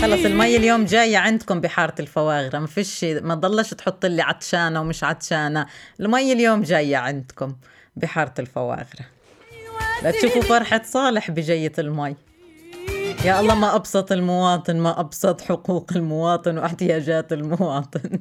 خلص المي اليوم جاية عندكم بحارة الفواغرة، ما ضلش تحط لي عطشانة ومش عطشانة. المي اليوم جاية عندكم بحارة الفواغرة. لا تشوفوا فرحة صالح بجية المي. يا الله، ما أبسط المواطن، ما أبسط حقوق المواطن واحتياجات المواطن.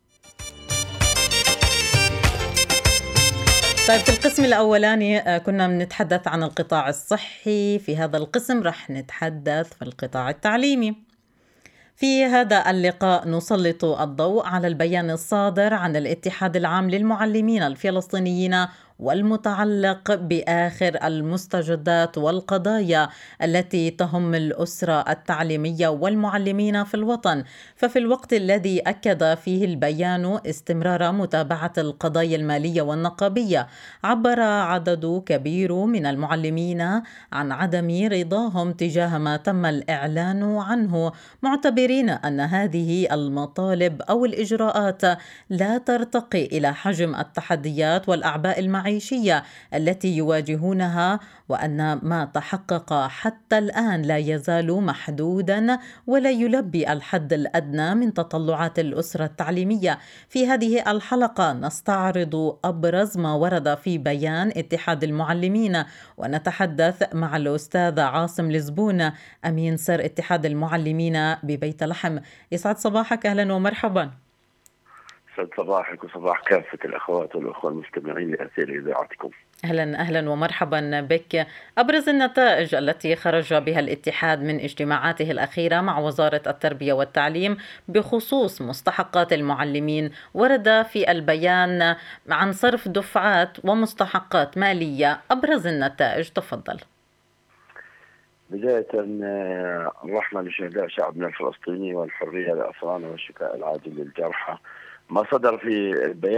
طيب، في القسم الأولاني كنا بنتحدث عن القطاع الصحي. في هذا القسم رح نتحدث في القطاع التعليمي. في هذا اللقاء نسلط الضوء على البيان الصادر عن الاتحاد العام للمعلمين الفلسطينيين والمتعلق بآخر المستجدات والقضايا التي تهم الأسرة التعليمية والمعلمين في الوطن. ففي الوقت الذي أكد فيه البيان استمرار متابعة القضايا المالية والنقابية، عبر عدد كبير من المعلمين عن عدم رضاهم تجاه ما تم الإعلان عنه، معتبرين أن هذه المطالب أو الإجراءات لا ترتقي إلى حجم التحديات والأعباء المعيشية التي يواجهونها، وأن ما تحقق حتى الآن لا يزال محدودا ولا يلبي الحد الأدنى من تطلعات الأسرة التعليمية. في هذه الحلقة نستعرض أبرز ما ورد في بيان اتحاد المعلمين، ونتحدث مع الأستاذ عاصم لزبون، أمين سر اتحاد المعلمين ببيت لحم. يسعد صباحك، أهلا ومرحبا. يسعد صباحك وصباح كافة الأخوات والأخوة المستمعين لأثير إذاعتكم. أهلا ومرحبا بك. أبرز النتائج التي خرج بها الاتحاد من اجتماعاته الأخيرة مع وزارة التربية والتعليم بخصوص مستحقات المعلمين، ورد في البيان عن صرف دفعات ومستحقات مالية. أبرز النتائج، تفضل. بداية الرحمة لشهداء شعبنا الفلسطيني والحرية لأسرانا والشفاء العاجل للجرحى. ما صدر في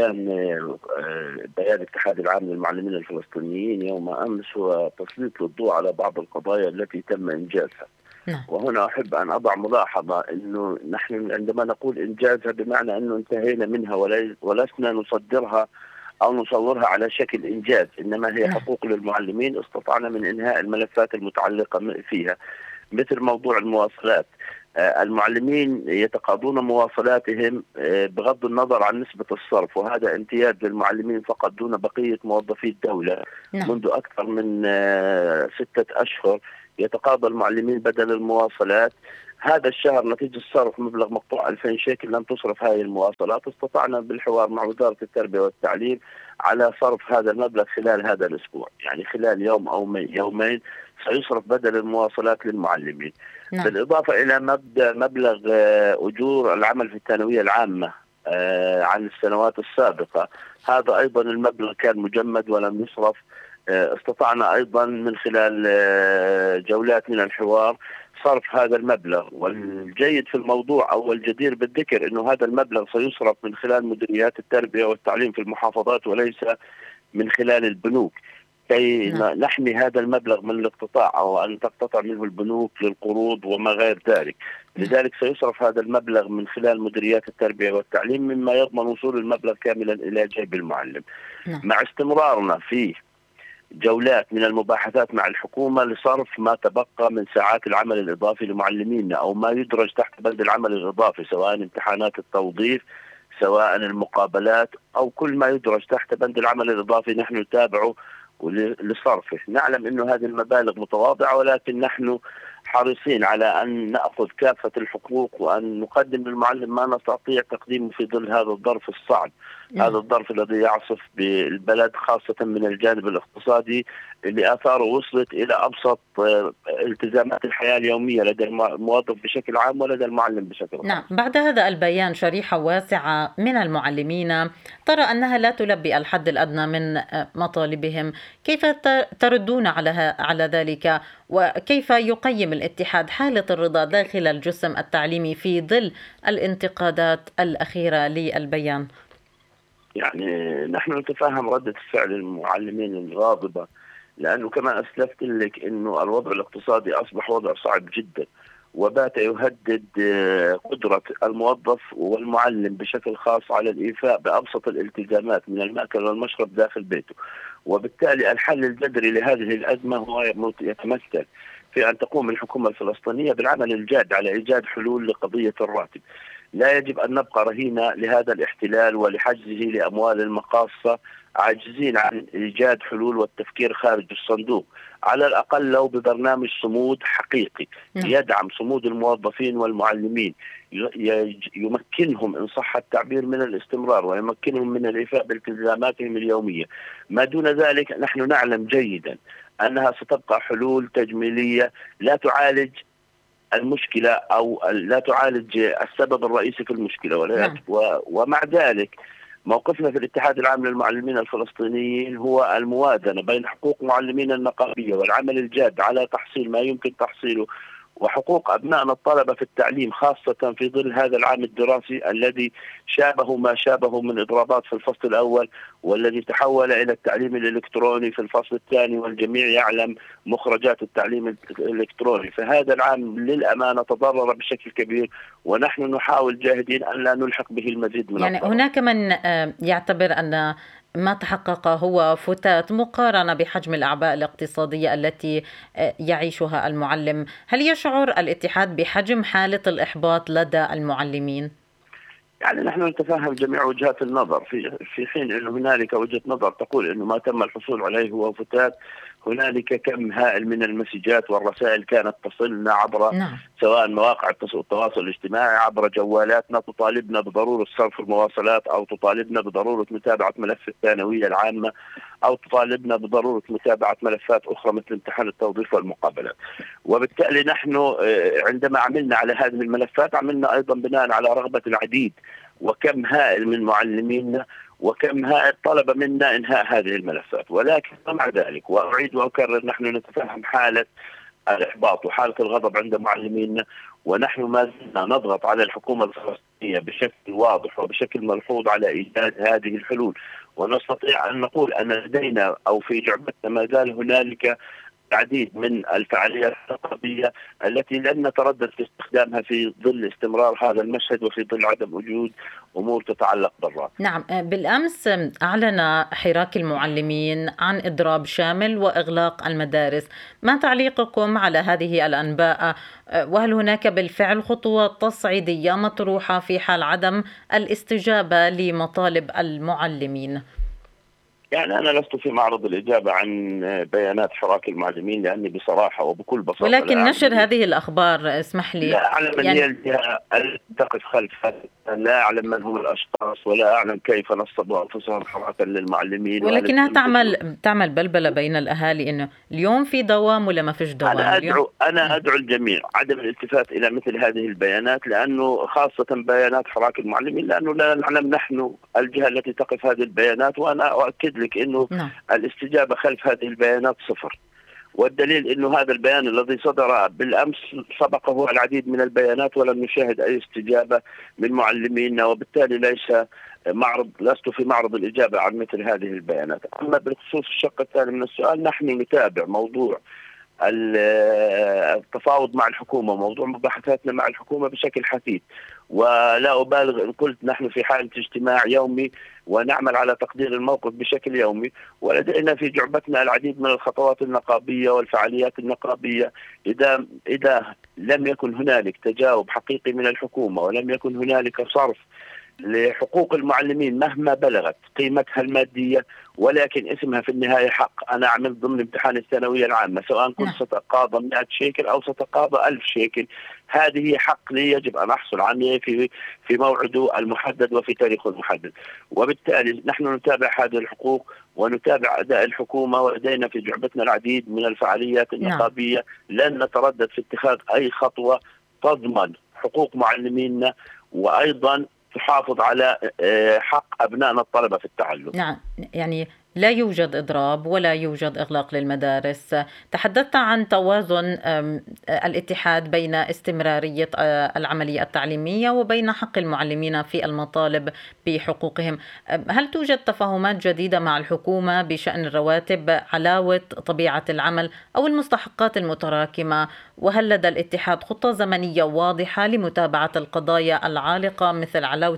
بيان الاتحاد العام للمعلمين الفلسطينيين يوم أمس هو تسليط الضوء على بعض القضايا التي تم إنجازها. وهنا أحب أن أضع ملاحظة أنه نحن عندما نقول إنجازها بمعنى أنه انتهينا منها ولسنا نصدرها أو نصورها على شكل إنجاز، إنما هي حقوق للمعلمين استطعنا من إنهاء الملفات المتعلقة فيها، مثل موضوع المواصلات. المعلمين يتقاضون مواصلاتهم بغض النظر عن نسبة الصرف، وهذا امتياز للمعلمين فقط دون بقية موظفي الدولة. منذ أكثر من 6 أشهر يتقاضى المعلمين بدل المواصلات. هذا الشهر نتيجة الصرف مبلغ مقطوع 2000 شيكل لم تصرف هذه المواصلات. استطعنا بالحوار مع وزارة التربية والتعليم على صرف هذا المبلغ خلال هذا الأسبوع، يعني خلال يوم أو يومين سيصرف بدل المواصلات للمعلمين. بالإضافة إلى مبلغ أجور العمل في الثانوية العامة عن السنوات السابقة، هذا أيضا المبلغ كان مجمد ولم يصرف. استطعنا أيضا من خلال جولات من الحوار صرف هذا المبلغ. والجيد في الموضوع أو الجدير بالذكر أنه هذا المبلغ سيصرف من خلال مديريات التربية والتعليم في المحافظات وليس من خلال البنوك، كي نحمي هذا المبلغ من الاقتطاع أو أن تقتطع منه البنوك للقروض وما غير ذلك. لذلك سيصرف هذا المبلغ من خلال مديريات التربية والتعليم، مما يضمن وصول المبلغ كاملا إلى جيب المعلم. مع استمرارنا في جولات من المباحثات مع الحكومة لصرف ما تبقى من ساعات العمل الإضافي لمعلمينا أو ما يدرج تحت بند العمل الإضافي، سواء امتحانات التوظيف، سواء المقابلات، أو كل ما يدرج تحت بند العمل الإضافي نحن نتابعه لصرفه. نعلم أنه هذه المبالغ متواضعة، ولكن نحن حريصين على أن نأخذ كافة الحقوق وأن نقدم للمعلم ما نستطيع تقديمه في ظل هذا الظرف الصعب. هذا الظرف الذي يعصف بالبلد خاصة من الجانب الاقتصادي، اللي آثاره وصلت إلى أبسط التزامات الحياة اليومية لدى الموظف بشكل عام ولدى المعلم بشكل خاص. نعم، بعد هذا البيان شريحة واسعة من المعلمين ترى أنها لا تلبي الحد الأدنى من مطالبهم. كيف تردون على ذلك؟ وكيف يقيم الاتحاد حالة الرضا داخل الجسم التعليمي في ظل الانتقادات الأخيرة للبيان؟ يعني نحن نتفهم ردة فعل المعلمين الغاضبة، لأنه كما أسلفت لك أنه الوضع الاقتصادي أصبح وضع صعب جدا، وبات يهدد قدرة الموظف والمعلم بشكل خاص على الإيفاء بأبسط الالتزامات من المأكل والمشرب داخل بيته. وبالتالي الحل الجذري لهذه الأزمة هو يتمثل في أن تقوم الحكومة الفلسطينية بالعمل الجاد على إيجاد حلول لقضية الراتب. لا يجب أن نبقى رهينة لهذا الاحتلال ولحجزه لأموال المقاصة، عاجزين عن إيجاد حلول والتفكير خارج الصندوق، على الأقل لو ببرنامج صمود حقيقي يدعم صمود الموظفين والمعلمين، يمكنهم إن صح التعبير من الاستمرار ويمكنهم من الإيفاء بالتزاماتهم اليومية. ما دون ذلك نحن نعلم جيدا أنها ستبقى حلول تجميلية لا تعالج المشكلة أو لا تعالج السبب الرئيسي في المشكلة. ومع ذلك موقفنا في الاتحاد العام للمعلمين الفلسطينيين هو الموازنة بين حقوق معلمين النقابية والعمل الجاد على تحصيل ما يمكن تحصيله، وحقوق أبنائنا الطلبة في التعليم، خاصة في ظل هذا العام الدراسي الذي شابه ما شابه من إضرابات في الفصل الأول، والذي تحول إلى التعليم الإلكتروني في الفصل الثاني، والجميع يعلم مخرجات التعليم الإلكتروني. فهذا العام للأمانة تضرر بشكل كبير، ونحن نحاول جاهدين أن لا نلحق به المزيد من يعني الضرر. هناك من يعتبر أن ما تحقق هو فتات مقارنة بحجم الأعباء الاقتصادية التي يعيشها المعلم. هل يشعر الاتحاد بحجم حالة الإحباط لدى المعلمين؟ يعني نحن نتفهم جميع وجهات النظر، في حين أن هنالك وجهة نظر تقول أنه ما تم الحصول عليه هو فتات. هنالك كم هائل من المسجات والرسائل كانت تصلنا عبر سواء مواقع التواصل الاجتماعي، عبر جوالاتنا، تطالبنا بضرورة صرف المواصلات، أو تطالبنا بضرورة متابعة ملف الثانوية العامة، أو تطالبنا بضرورة متابعة ملفات أخرى مثل امتحان التوظيف والمقابلات. وبالتالي نحن عندما عملنا على هذه الملفات عملنا أيضا بناء على رغبة العديد وكم هائل من معلمينا وكم هائل طلب منا إنهاء هذه الملفات. ولكن مع ذلك وأعيد وأكرر نحن نتفهم حالة الإحباط وحالة الغضب عند معلمينا، ونحن ما زلنا نضغط على الحكومة الفلسطينية بشكل واضح وبشكل ملحوظ على إيجاد هذه الحلول. ونستطيع أن نقول أن لدينا أو في جعبتنا ما زال هنالك العديد من الفعاليات النقابية التي لن نتردد في استخدامها في ظل استمرار هذا المشهد وفي ظل عدم وجود أمور تتعلق بالراتب. نعم، بالأمس أعلن حراك المعلمين عن إضراب شامل وإغلاق المدارس. ما تعليقكم على هذه الأنباء؟ وهل هناك بالفعل خطوات تصعيدية مطروحة في حال عدم الاستجابة لمطالب المعلمين؟ يعني أنا لست في معرض الإجابة عن بيانات حراك المعلمين، لأني بصراحة وبكل بساطة ولكن نشر هذه الأخبار اسمح لي لا أعلم من هي الجهة التي تقف خلفها، لا أعلم من هم الأشخاص، ولا أعلم كيف نصبوا أنفسهم حراكا للمعلمين. ولكنها تعمل بلبلة بين الأهالي إنه اليوم في دوام ولا ما فيش دوام. أنا أدعو الجميع عدم الالتفات إلى مثل هذه البيانات، لأنه خاصة بيانات حراك المعلمين، لأنه لا نعلم نحن الجهة التي تقف هذه البيانات. وأنا أؤكد لك إنه الاستجابة خلف هذه البيانات صفر، والدليل إنه هذا البيان الذي صدر بالأمس سبقه العديد من البيانات ولم نشاهد أي استجابة من معلمينا، وبالتالي لست في معرض الإجابة عن مثل هذه البيانات. أما بخصوص الشق الثاني من السؤال، نحن نتابع موضوع التفاوض مع الحكومة، موضوع مباحثاتنا مع الحكومة بشكل حثيث، ولا أبالغ إن قلت نحن في حالة اجتماع يومي ونعمل على تقدير الموقف بشكل يومي. ولدينا في جعبتنا العديد من الخطوات النقابية والفعاليات النقابية. إذا لم يكن هنالك تجاوب حقيقي من الحكومة ولم يكن هنالك صرف لحقوق المعلمين مهما بلغت قيمتها المادية، ولكن اسمها في النهاية حق. أنا أعمل ضمن امتحان الثانوية العامة، سواء كنت ستقاضى 100 شيكل أو ستقاضى 1000 شيكل، هذه حق لي يجب أن أحصل عليه في موعده المحدد وفي تاريخه المحدد. وبالتالي نحن نتابع هذه الحقوق ونتابع أداء الحكومة، ولدينا في جعبتنا العديد من الفعاليات النقابية. لن نتردد في اتخاذ أي خطوة تضمن حقوق معلمينا وأيضا تحافظ على حق أبنائنا الطلبة في التعلم. نعم، يعني لا يوجد إضراب ولا يوجد إغلاق للمدارس. تحدثت عن توازن الاتحاد بين استمرارية العملية التعليمية وبين حق المعلمين في المطالب بحقوقهم. هل توجد تفاهمات جديدة مع الحكومة بشأن الرواتب، علاوة طبيعة العمل أو المستحقات المتراكمة؟ وهل لدى الاتحاد خطة زمنية واضحة لمتابعة القضايا العالقة مثل علاوة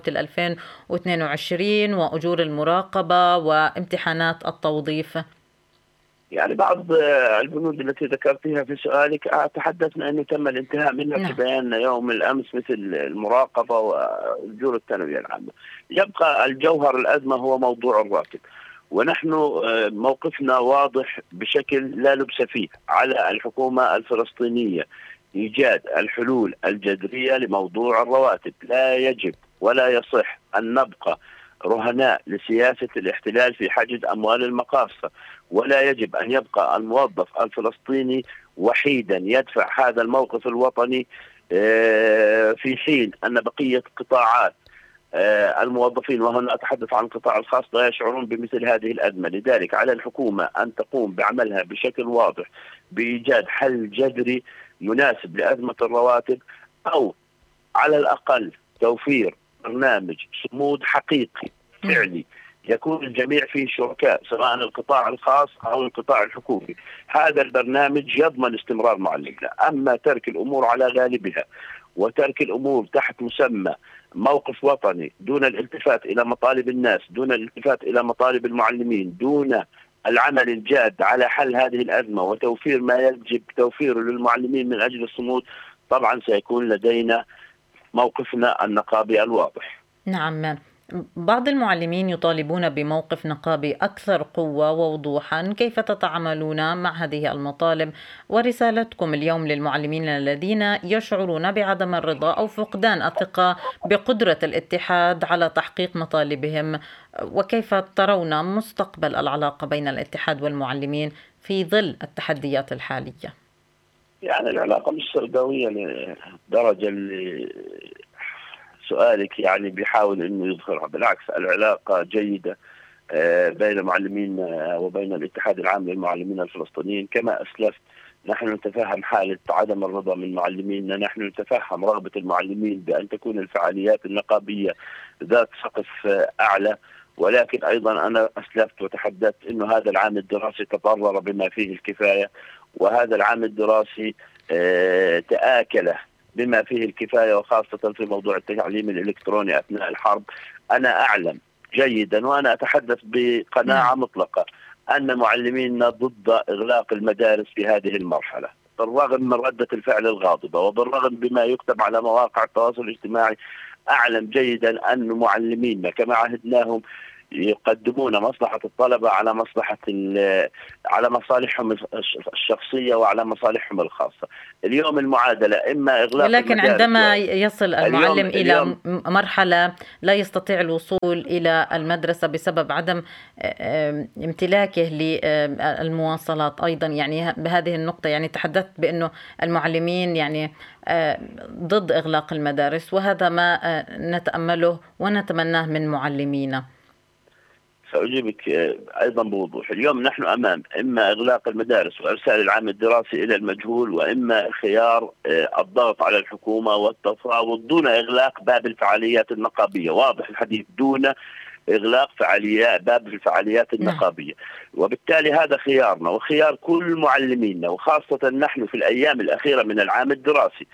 2022 وأجور المراقبة وامتحانات التوظيف؟ يعني بعض البنود التي ذكرتها في سؤالك تحدثنا أنه تم الانتهاء منها في بياننا يوم الأمس، مثل المراقبة وأجور التنمية العامة. يبقى الجوهر الأزمة هو موضوع الراتب، ونحن موقفنا واضح بشكل لا لبس فيه على الحكومة الفلسطينية إيجاد الحلول الجذرية لموضوع الرواتب. لا يجب ولا يصح أن نبقى رهناء لسياسة الاحتلال في حجز أموال المقاصة، ولا يجب أن يبقى الموظف الفلسطيني وحيدا يدفع هذا الموقف الوطني في حين أن بقية قطاعات الموظفين، وهنا أتحدث عن القطاع الخاص، لا يشعرون بمثل هذه الأزمة. لذلك على الحكومة أن تقوم بعملها بشكل واضح بإيجاد حل جذري مناسب لأزمة الرواتب، أو على الأقل توفير برنامج صمود حقيقي فعلي يكون الجميع فيه شركاء، سواء القطاع الخاص أو القطاع الحكومي. هذا البرنامج يضمن استمرار معلمنا. أما ترك الأمور على غالبها وترك الأمور تحت مسمى موقف وطني دون الالتفات إلى مطالب الناس، دون الالتفات إلى مطالب المعلمين، دون العمل الجاد على حل هذه الأزمة وتوفير ما يجب توفيره للمعلمين من أجل الصمود، طبعا سيكون لدينا موقفنا النقابي الواضح. نعم، بعض المعلمين يطالبون بموقف نقابي أكثر قوة ووضوحا. كيف تتعاملون مع هذه المطالب؟ ورسالتكم اليوم للمعلمين الذين يشعرون بعدم الرضا أو فقدان الثقة بقدرة الاتحاد على تحقيق مطالبهم، وكيف ترون مستقبل العلاقة بين الاتحاد والمعلمين في ظل التحديات الحالية؟ يعني العلاقة مش سوداوية لدرجة سؤالك يعني بيحاول انه يظهرها. بالعكس، العلاقه جيده بين معلمين وبين الاتحاد العام للمعلمين الفلسطينيين. كما اسلفت، نحن نتفهم حاله عدم الرضا من معلمينا، نحن نتفهم رغبه المعلمين بان تكون الفعاليات النقابيه ذات سقف اعلى، ولكن ايضا انا اسلفت وتحدثت انه هذا العام الدراسي تضرر بما فيه الكفايه، وهذا العام الدراسي تآكل بما فيه الكفاية، وخاصة في موضوع التعليم الإلكتروني أثناء الحرب. أنا أعلم جيدا وأنا أتحدث بقناعة مطلقة أن معلمينا ضد إغلاق المدارس في هذه المرحلة، بالرغم من ردة الفعل الغاضبة وبالرغم بما يكتب على مواقع التواصل الاجتماعي. أعلم جيدا أن معلمينا كما عهدناهم يقدمون مصلحة الطلبة على مصالحهم الشخصية وعلى مصالحهم الخاصة. اليوم المعادلة إما إغلاق، ولكن عندما يصل المعلم إلى مرحلة لا يستطيع الوصول إلى المدرسة بسبب عدم امتلاكه للمواصلات أيضا، يعني بهذه النقطة يعني تحدثت بأنه المعلمين يعني ضد إغلاق المدارس، وهذا ما نتأمله ونتمناه من معلمينا. سأجيبك أيضا بوضوح. اليوم نحن أمام إما إغلاق المدارس وإرسال العام الدراسي إلى المجهول، وإما خيار الضغط على الحكومة والتفاوض دون إغلاق باب الفعاليات النقابية. واضح الحديث، دون إغلاق باب الفعاليات النقابية. وبالتالي هذا خيارنا وخيار كل معلمينا، وخاصة نحن في الأيام الأخيرة من العام الدراسي.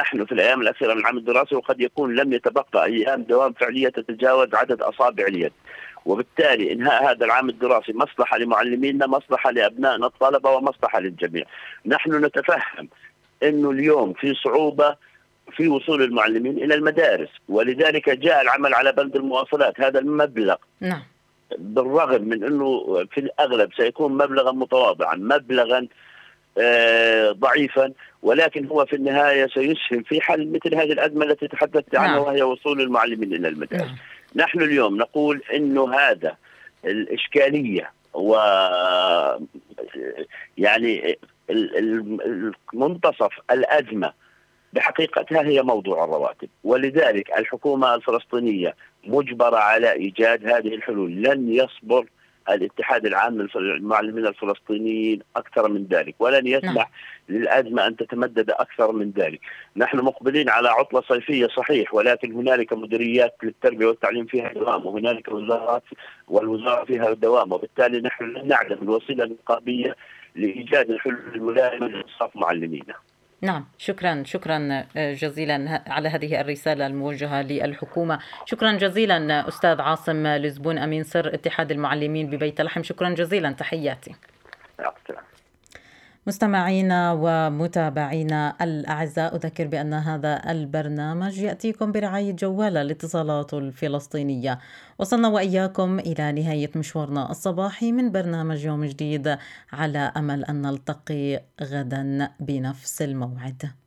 وقد يكون لم يتبقى أيام دوام فعلية تتجاوز عدد أصابع اليد، وبالتالي إنهاء هذا العام الدراسي مصلحة لمعلمينا، مصلحة لأبنائنا الطلبة، ومصلحة للجميع. نحن نتفهم أنه اليوم في صعوبة في وصول المعلمين إلى المدارس، ولذلك جاء العمل على بند المواصلات. هذا المبلغ بالرغم من أنه في الأغلب سيكون مبلغا متواضعا، مبلغا ضعيفا، ولكن هو في النهاية سيسهم في حل مثل هذه الأزمة التي تحدثت عنها، وهي وصول المعلمين إلى المدارس. نحن اليوم نقول إنه هذا الإشكالية و يعني المنتصف الأزمة بحقيقتها هي موضوع الرواتب، ولذلك الحكومة الفلسطينية مجبرة على إيجاد هذه الحلول. لن يصبر الاتحاد العام للمعلمين الفلسطينيين أكثر من ذلك، ولن يسمح للأزمة أن تتمدد أكثر من ذلك. نحن مقبلين على عطلة صيفية صحيح، ولكن هنالك مديريات للتربية والتعليم فيها دوام، وهنالك وزارات والوزارة فيها دوام، وبالتالي نحن لن نعدم الوسيلة النقابية لإيجاد الحلول الملائمة لإنصاف معلمينا. نعم، شكرا جزيلا على هذه الرسالة الموجهة للحكومة. شكرا جزيلا أستاذ عاصم لزبون أمين سر اتحاد المعلمين ببيت لحم. شكرا جزيلا، تحياتي. السلامة. مستمعينا ومتابعينا الأعزاء، أذكر بأن هذا البرنامج يأتيكم برعاية جوال الاتصالات الفلسطينية. وصلنا وإياكم إلى نهاية مشوارنا الصباحي من برنامج يوم جديد، على أمل أن نلتقي غدا بنفس الموعد.